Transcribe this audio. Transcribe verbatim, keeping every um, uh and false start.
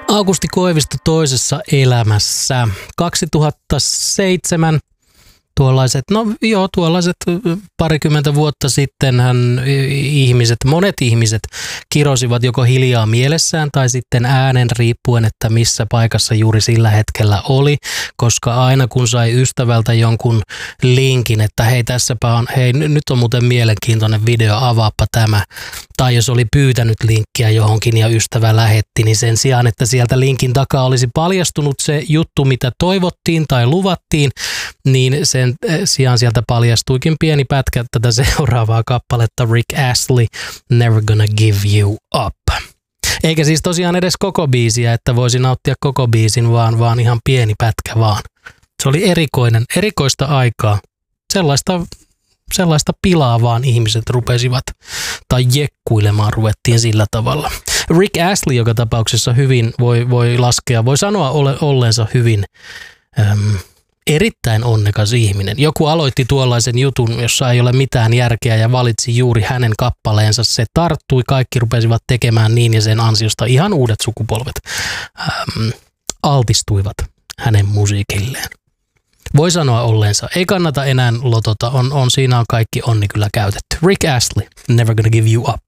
Aukusti Koivisto toisessa elämässä. kaksituhattaseitsemän tuollaiset, no joo, tuollaiset parikymmentä vuotta sitten hän ihmiset, monet ihmiset kirosivat joko hiljaa mielessään tai sitten äänen riippuen, että missä paikassa juuri sillä hetkellä oli, koska aina kun sai ystävältä jonkun linkin, että hei tässäpä on, hei nyt on muuten mielenkiintoinen video, avaappa tämä, tai jos oli pyytänyt linkkiä johonkin ja ystävä lähetti, niin sen sijaan, että sieltä linkin takaa olisi paljastunut se juttu, mitä toivottiin tai luvattiin, niin sen sijaan sieltä paljastuikin pieni pätkä tätä seuraavaa kappaletta, Rick Astley, Never Gonna Give You Up. Eikä siis tosiaan edes koko biisiä, että voisi nauttia koko biisin, vaan, vaan ihan pieni pätkä vaan. Se oli erikoinen, erikoista aikaa. Sellaista, sellaista pilaa vaan ihmiset rupesivat, tai jekkuilemaan ruvettiin sillä tavalla. Rick Astley joka tapauksessa hyvin voi, voi laskea, voi sanoa ole, olleensa hyvin äm, erittäin onnekas ihminen. Joku aloitti tuollaisen jutun, jossa ei ole mitään järkeä ja valitsi juuri hänen kappaleensa. Se tarttui, kaikki rupesivat tekemään niin ja sen ansiosta ihan uudet sukupolvet äm, altistuivat hänen musiikilleen. Voi sanoa olleensa. Ei kannata enää lotota, on, on, siinä on kaikki onni kyllä käytetty. Rick Astley, Never Gonna Give You Up.